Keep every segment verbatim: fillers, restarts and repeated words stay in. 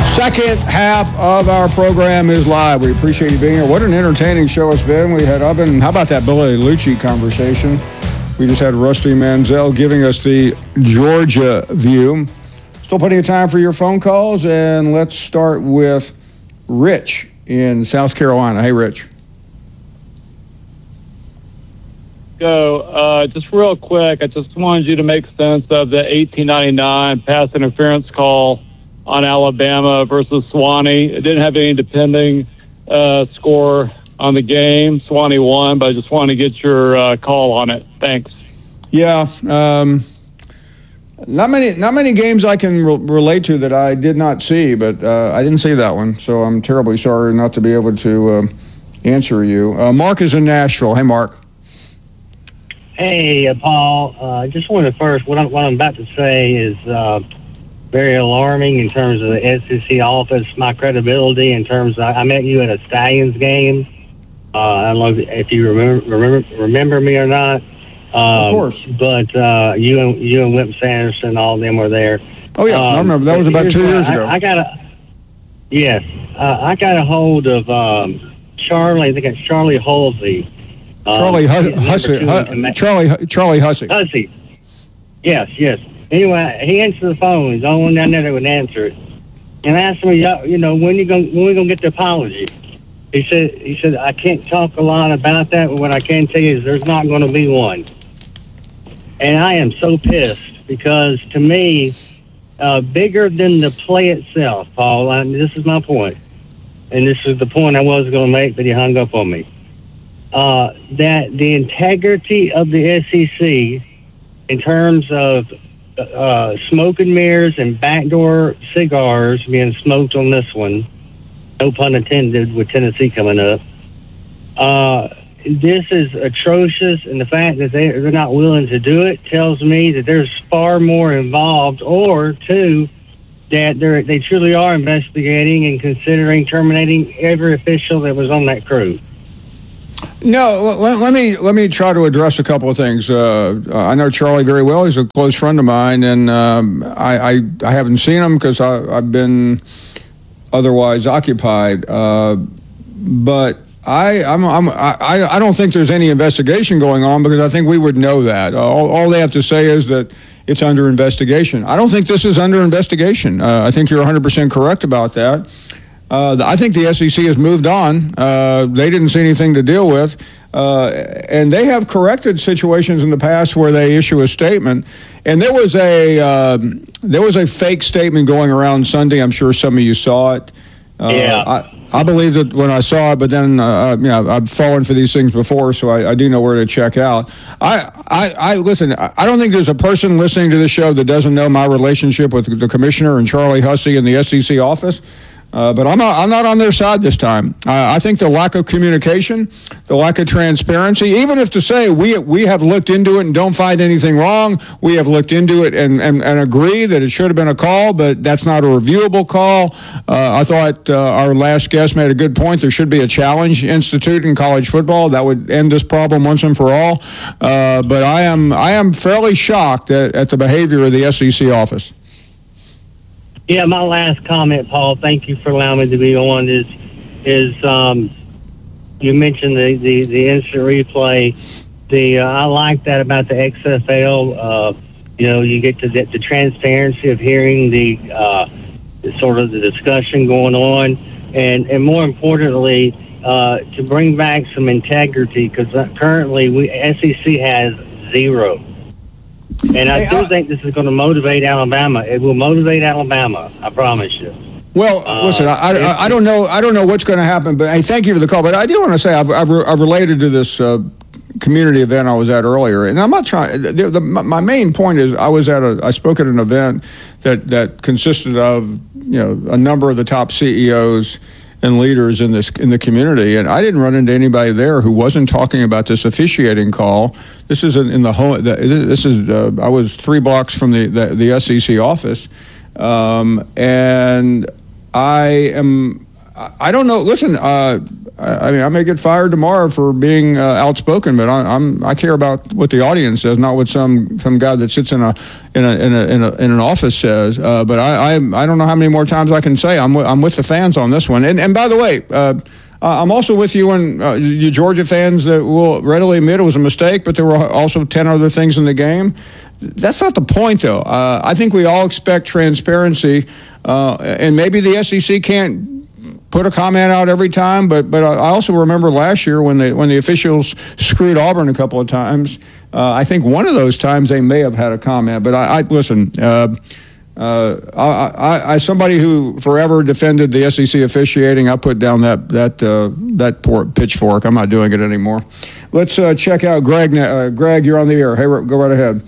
Second half of our program is live. We appreciate you being here. What an entertaining show it's been. We had Oven. How about that Billy Lucci conversation? We just had Rusty Mansell giving us the Georgia view. Still plenty of time for your phone calls, and let's start with Rich in South Carolina. Hey, Rich. Go. Uh, just real quick, I just wanted you to make sense of the eighteen ninety-nine pass interference call on Alabama versus Swanee. It didn't have any depending uh, score on the game. Swanee won, but I just wanted to get your uh, call on it. Thanks. Yeah, um, not many, not many games I can re- relate to that I did not see, but uh, I didn't see that one, so I'm terribly sorry not to be able to uh, answer you. Uh, Mark is in Nashville. Hey, Mark. Hey, uh, Paul. I uh, just wanted to first, what I'm, what I'm about to say is uh, very alarming in terms of the S E C office, my credibility in terms of, I met you at a Stallions game. Uh, I don't know if you remember remember, remember me or not. Um, of course. But uh, you and you and Whip Sanderson, all of them were there. Oh, yeah, um, I remember. That was about two years I, ago. I got a, yes, uh, I got a hold of um, Charlie, I think it's Charlie Halsey. Charlie um, Hussey. Hu- Charlie Charlie Hussey. Hussey. Yes, yes. Anyway, he answered the phone. He's the only one down there that would answer it. And I asked him, you know, when you going when we gonna get the apology? He said, he said, I can't talk a lot about that, but what I can tell you is there's not going to be one. And I am so pissed because to me, uh, bigger than the play itself, Paul. I, this is my point, and this is the point I was going to make, but he hung up on me. Uh, that the integrity of the S E C in terms of uh, smoke and mirrors and backdoor cigars being smoked on this one, no pun intended, with Tennessee coming up, uh, this is atrocious, and the fact that they, they're not willing to do it tells me that there's far more involved, or two, that they they truly are investigating and considering terminating every official that was on that crew. No, let, let me let me try to address a couple of things. Uh, I know Charlie very well. He's a close friend of mine, and um, I, I I haven't seen him because I've been otherwise occupied. Uh, but I I'm, I'm I I don't think there's any investigation going on because I think we would know that. All, all they have to say is that it's under investigation. I don't think this is under investigation. Uh, I think you're one hundred percent correct about that. Uh, I think the S E C has moved on. Uh, they didn't see anything to deal with. Uh, and they have corrected situations in the past where they issue a statement. And there was a um, there was a fake statement going around Sunday. I'm sure some of you saw it. Uh, yeah. I, I believed it when I saw it, but then uh, you know, I've fallen for these things before, so I, I do know where to check out. I, I, I listen. I don't think there's a person listening to this show that doesn't know my relationship with the commissioner and Charlie Hussey in the S E C office. Uh, but I'm not, I'm not on their side this time. Uh, I think the lack of communication, the lack of transparency, even if to say we we have looked into it and don't find anything wrong, we have looked into it and, and, and agree that it should have been a call, but that's not a reviewable call. Uh, I thought uh, our last guest made a good point. There should be a challenge institute in college football that would end this problem once and for all. Uh, but I am I am fairly shocked at, at the behavior of the S E C office. Yeah, my last comment, Paul, thank you for allowing me to be on, is is um, you mentioned the, the, the instant replay. The uh, I like that about the X F L. Uh, you know, you get to the, the transparency of hearing the, uh, the sort of the discussion going on, and, and more importantly, uh, to bring back some integrity, because currently we S E C has zero. And I hey, do think this is going to motivate Alabama. It will motivate Alabama. I promise you. Well, uh, listen, I, I, I don't know. I don't know what's going to happen, but hey, thank you for the call. But I do want to say I've, I've, re- I've related to this uh, community event I was at earlier, and I'm not trying. The, the, my main point is I was at a. I spoke at an event that that consisted of you know a number of the top C E Os and leaders in this in the community, and I didn't run into anybody there who wasn't talking about this officiating call. This is in the home. This is uh, I was three blocks from the the, the S E C office, um, and I am I, I don't know. Listen, uh, I, I mean, I may get fired tomorrow for being uh, outspoken, but I, I'm I care about what the audience says, not what some some guy that sits in a in a in a in, a, in an office says. Uh, but I, I I don't know how many more times I can say I'm w- I'm with the fans on this one. And and by the way. Uh, Uh, I'm also with you and uh, you Georgia fans that will readily admit it was a mistake, but there were also ten other things in the game. That's not the point, though. Uh, I think we all expect transparency, uh, and maybe the S E C can't put a comment out every time, but but I also remember last year when the when the officials screwed Auburn a couple of times. Uh, I think one of those times they may have had a comment, but I, I listen. Uh, Uh, I, I, I, somebody who forever defended the S E C officiating, I put down that that uh, that poor pitchfork. I'm not doing it anymore. Let's uh, check out Greg. Uh, Greg, you're on the air. Hey, go right ahead.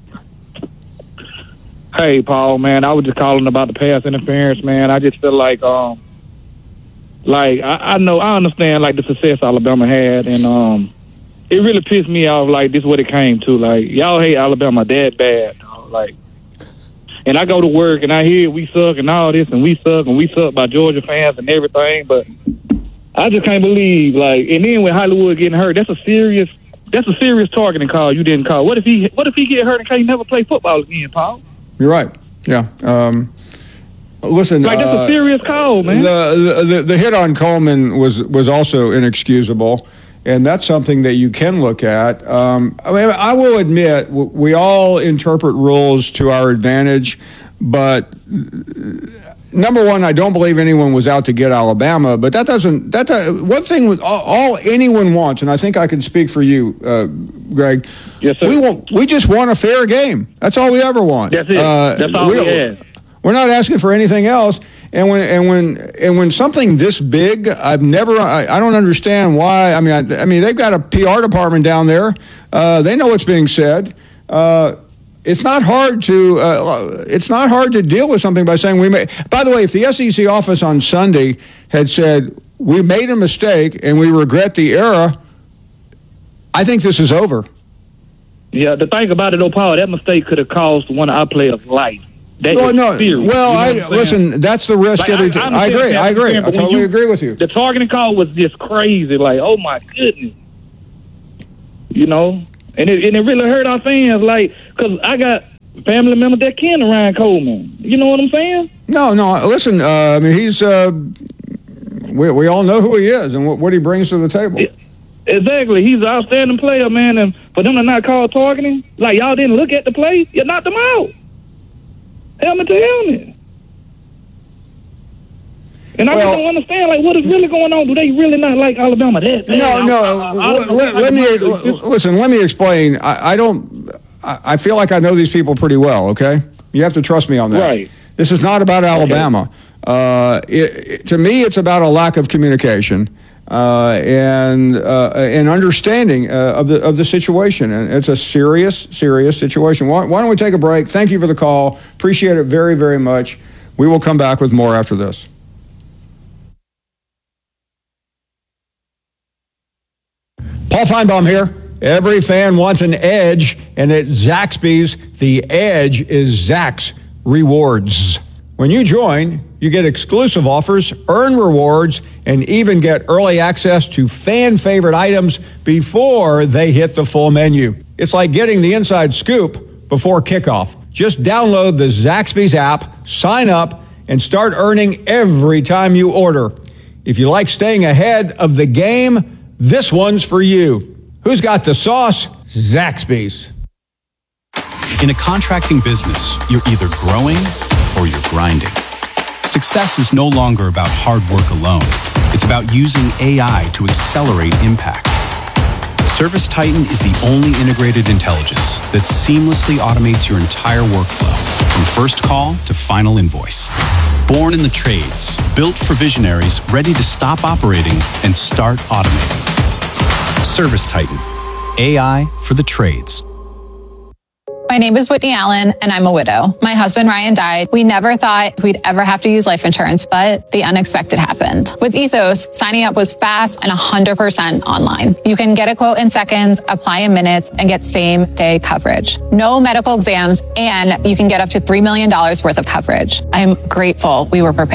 Hey, Paul, man, I was just calling about the pass interference, man. I just feel like, um, like I, I know, I understand, like the success Alabama had, and um, it really pissed me off. Like this, is what it came to. Like y'all hate Alabama that bad, dog. Like. And I go to work and I hear we suck and all this and we suck and we suck by Georgia fans and everything, but I just can't believe, like, and then with Hollywood getting hurt, that's a serious, that's a serious targeting call you didn't call. What if he, what if he get hurt and can't never play football again, Paul? You're right. Yeah. Um, listen, like that's uh, a serious call, man. The, the the hit on Coleman was was also inexcusable. And that's something that you can look at. Um, I mean, I will admit, we all interpret rules to our advantage, but number one, I don't believe anyone was out to get Alabama, but that doesn't, that, one thing with all, all anyone wants, and I think I can speak for you, uh, Greg. Yes, sir. We want, we just want a fair game. That's all we ever want. That's it. Uh, that's all we, we have. We're not asking for anything else. And when and when and when something this big, I've never, I, I don't understand why. I mean, I, I mean, they've got a P R department down there. Uh, they know what's being said. Uh, it's not hard to uh, it's not hard to deal with something by saying we made. By the way, if the S E C office on Sunday had said we made a mistake and we regret the error, I think this is over. Yeah, the thing about it, though, Paul, that mistake could have cost one of our players' life. That no, no. Serious. Well, you know I listen. That's the risk like, every time. I, I agree. I agree. I totally you, agree with you. The targeting call was just crazy. Like, oh my goodness, you know, and it and it really hurt our fans. Like, cause I got family members that kin around Coleman. You know what I'm saying? No, no. Listen, uh, I mean, he's. Uh, we we all know who he is and what, what he brings to the table. It, exactly. He's an outstanding player, man. And for them to not call targeting, like y'all didn't look at the play, you knocked them out. Helmet to helmet. And I well, just don't understand, like, what is really going on? Do they really not like Alabama that bad? No, no. I, I, I, let, let me, listen, let me explain. I, I don't, I, I feel like I know these people pretty well, okay? You have to trust me on that. Right. This is not about Alabama. Uh, it, it, to me, it's about a lack of communication. Uh, and uh, and understanding uh, of the of the situation, and it's a serious, serious situation. Why, why don't we take a break? Thank you for the call. Appreciate it very, very much. We will come back with more after this. Paul Feinbaum here. Every fan wants an edge, and at Zaxby's, the edge is Zax Rewards. When you join, you get exclusive offers, earn rewards, and even get early access to fan-favorite items before they hit the full menu. It's like getting the inside scoop before kickoff. Just download the Zaxby's app, sign up, and start earning every time you order. If you like staying ahead of the game, this one's for you. Who's got the sauce? Zaxby's. In a contracting business, you're either growing or you're grinding. Success is no longer about hard work alone. It's about using A I to accelerate impact. ServiceTitan is the only integrated intelligence that seamlessly automates your entire workflow, from first call to final invoice. Born in the trades, built for visionaries ready to stop operating and start automating. ServiceTitan, A I for the trades. My name is Whitney Allen, and I'm a widow. My husband, Ryan, died. We never thought we'd ever have to use life insurance, but the unexpected happened. With Ethos, signing up was fast and one hundred percent online. You can get a quote in seconds, apply in minutes, and get same-day coverage. No medical exams, and you can get up to three million dollars worth of coverage. I'm grateful we were prepared.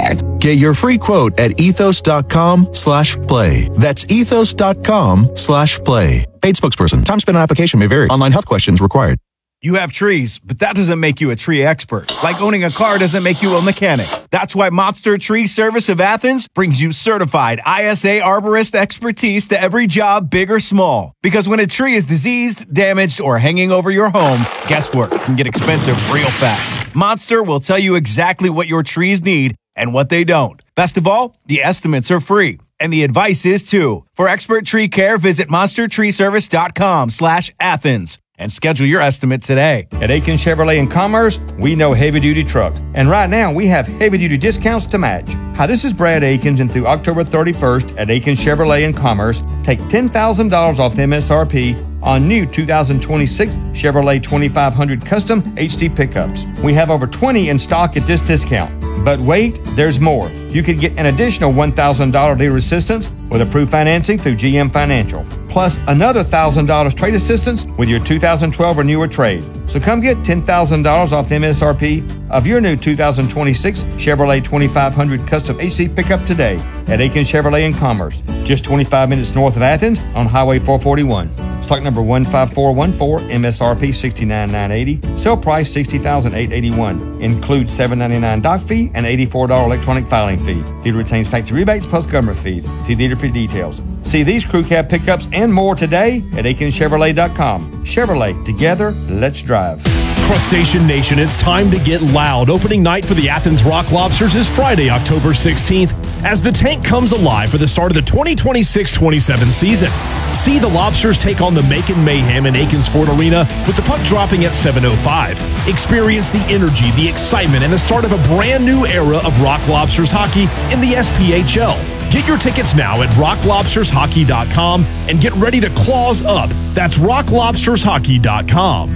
Get your free quote at ethos.com slash play. That's ethos.com slash play. Paid spokesperson. Time spent on application may vary. Online health questions required. You have trees, but that doesn't make you a tree expert. Like owning a car doesn't make you a mechanic. That's why Monster Tree Service of Athens brings you certified I S A arborist expertise to every job, big or small. Because when a tree is diseased, damaged, or hanging over your home, guesswork can get expensive real fast. Monster will tell you exactly what your trees need and what they don't. Best of all, the estimates are free. And the advice is too. For expert tree care, visit monstertreeservice.com slash Athens. And schedule your estimate today. At Aiken Chevrolet in Commerce, we know heavy-duty trucks. And right now, we have heavy-duty discounts to match. Hi, this is Brad Aikens, and through October thirty-first at Aiken Chevrolet in Commerce, take ten thousand dollars off M S R P on new two thousand twenty-six Chevrolet twenty-five hundred Custom H D pickups. We have over twenty in stock at this discount. But wait, there's more. You could get an additional one thousand dollars dealer assistance with approved financing through G M Financial, plus another one thousand dollars trade assistance with your two thousand twelve or newer trade. So come get ten thousand dollars off M S R P of your new two thousand twenty-six Chevrolet twenty-five hundred Custom H D pickup today at Aiken Chevrolet in Commerce, just twenty-five minutes north of Athens on Highway four forty-one. Stock number one five four one four, M S R P sixty-nine thousand nine hundred eighty dollars, sale price sixty thousand eight hundred eighty-one dollars. Includes seven dollars and ninety-nine cents dock fee and eighty-four dollars electronic filing fee. Dealer retains factory rebates plus government fees. See dealer for details. See these crew cab pickups and more today at aiken chevrolet dot com. Chevrolet, together, let's drive. Crustacean Nation, it's time to get loud. Opening night for the Athens Rock Lobsters is Friday, October sixteenth, as the tank comes alive for the start of the twenty twenty-six twenty-seven season. See the Lobsters take on the Macon Mayhem in Aikens Ford Arena with the puck dropping at seven oh five. Experience the energy, the excitement, and the start of a brand new era of Rock Lobsters hockey in the S P H L. Get your tickets now at rock lobsters hockey dot com and get ready to claws up. That's rock lobsters hockey dot com.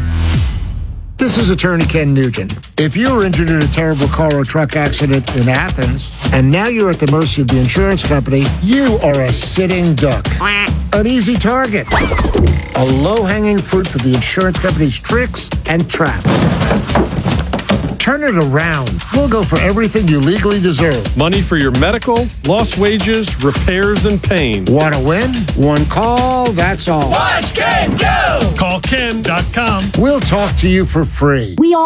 This is attorney Ken Nugent. If you were injured in a terrible car or truck accident in Athens, and now you're at the mercy of the insurance company, you are a sitting duck. An easy target. A low-hanging fruit for the insurance company's tricks and traps. Turn it around. We'll go for everything you legally deserve. Money for your medical, lost wages, repairs, and pain. Want to win? One call, that's all. Watch Ken go! Call ken dot com. We'll talk to you for free. We all